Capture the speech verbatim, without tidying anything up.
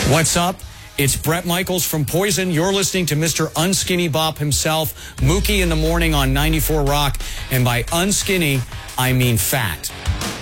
What's up? It's Bret Michaels from Poison. You're listening to Mister Unskinny Bop himself, Mookie in the Morning on ninety-four Rock. And by unskinny, I mean fat.